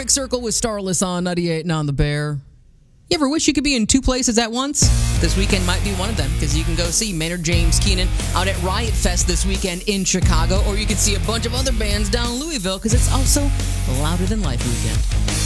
Sonic Circle with Starless on 98 and on the Bear. You ever wish you could be in two places at once? This weekend might be one of them, because you can go see Maynard James Keenan out at Riot Fest this weekend in Chicago, or you can see a bunch of other bands down in Louisville, because it's also Louder Than Life weekend.